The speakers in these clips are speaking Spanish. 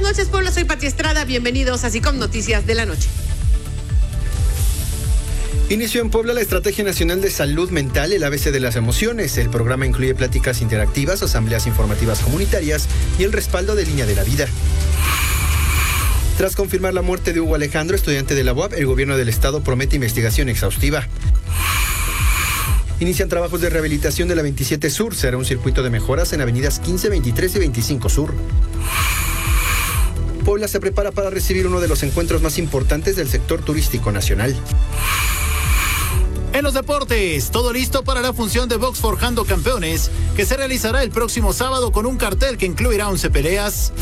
noches, Puebla, soy Pati Estrada, bienvenidos a SICOM Noticias de la Noche. Inició en Puebla la Estrategia Nacional de Salud Mental, el ABC de las emociones. El programa incluye pláticas interactivas, asambleas informativas comunitarias y el respaldo de Línea de la Vida. Tras confirmar la muerte de Hugo Alejandro, estudiante de la UAP, el gobierno del estado promete investigación exhaustiva. Inician trabajos de rehabilitación de la 27 Sur. Será un circuito de mejoras en avenidas 15, 23 y 25 Sur. Puebla se prepara para recibir uno de los encuentros más importantes del sector turístico nacional. En los deportes, todo listo para la función de Box Forjando Campeones, que se realizará el próximo sábado con un cartel que incluirá 11 peleas.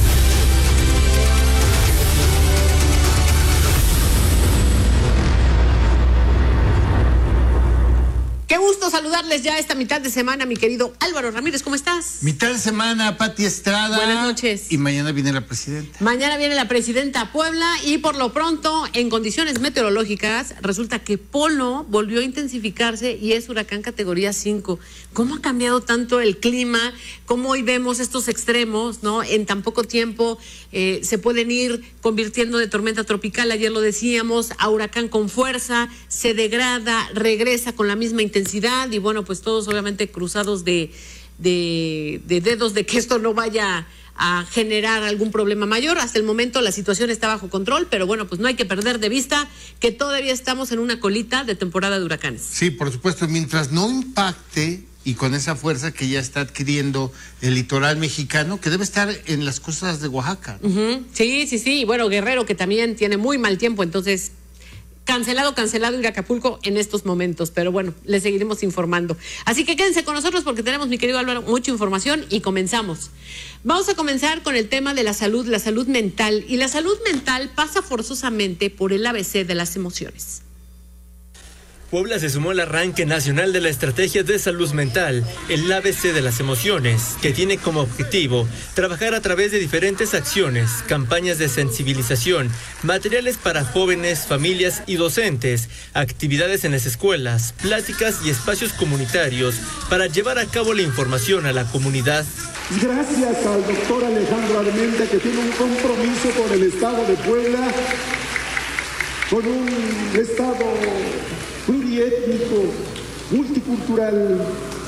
Qué gusto saludarles ya esta mitad de semana, mi querido Álvaro Ramírez, ¿cómo estás? Mitad de semana, Pati Estrada. Buenas noches. Y mañana viene la presidenta. Mañana viene la presidenta a Puebla y por lo pronto, en condiciones meteorológicas, resulta que Polo volvió a intensificarse y es huracán categoría 5. ¿Cómo ha cambiado tanto el clima? ¿Cómo hoy vemos estos extremos, no? En tan poco tiempo se pueden ir convirtiendo de tormenta tropical, ayer lo decíamos, a huracán con fuerza, se degrada, regresa con la misma intensidad y bueno, pues todos obviamente cruzados de dedos de que esto no vaya a generar algún problema mayor. Hasta el momento la situación está bajo control, pero bueno, pues no hay que perder de vista que todavía estamos en una colita de temporada de huracanes. Sí, por supuesto, mientras no impacte y con esa fuerza que ya está adquiriendo el litoral mexicano, que debe estar en las costas de Oaxaca, ¿no? Uh-huh. Sí, y bueno, Guerrero, que también tiene muy mal tiempo, entonces cancelado ir a Acapulco en estos momentos, pero bueno, les seguiremos informando. Así que quédense con nosotros porque tenemos, mi querido Álvaro, mucha información y comenzamos. Vamos a comenzar con el tema de la salud mental, y la salud mental pasa forzosamente por el ABC de las emociones. Puebla se sumó al arranque nacional de la Estrategia de Salud Mental, el ABC de las emociones, que tiene como objetivo trabajar a través de diferentes acciones, campañas de sensibilización, materiales para jóvenes, familias y docentes, actividades en las escuelas, pláticas y espacios comunitarios para llevar a cabo la información a la comunidad. Gracias al doctor Alejandro Armenta, que tiene un compromiso con el Estado de Puebla, con un Estado pluriétnico, multicultural,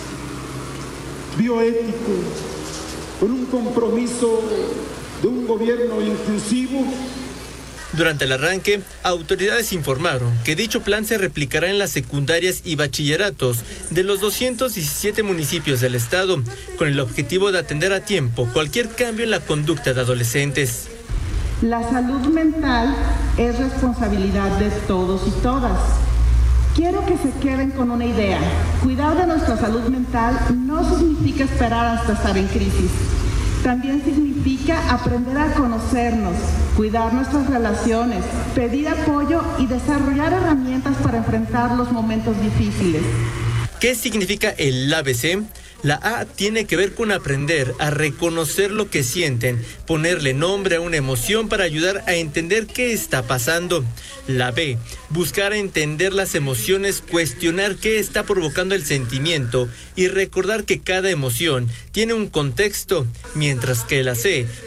bioético, con un compromiso de un gobierno inclusivo. Durante el arranque, autoridades informaron que dicho plan se replicará en las secundarias y bachilleratos de los 217 municipios del estado, con el objetivo de atender a tiempo cualquier cambio en la conducta de adolescentes. La salud mental es responsabilidad de todos y todas. Quiero que se queden con una idea. Cuidar de nuestra salud mental no significa esperar hasta estar en crisis. También significa aprender a conocernos, cuidar nuestras relaciones, pedir apoyo y desarrollar herramientas para enfrentar los momentos difíciles. ¿Qué significa el ABC? La A tiene que ver con aprender a reconocer lo que sienten, ponerle nombre a una emoción para ayudar a entender qué está pasando. La B, buscar entender las emociones, cuestionar qué está provocando el sentimiento y recordar que cada emoción tiene un contexto, mientras que la C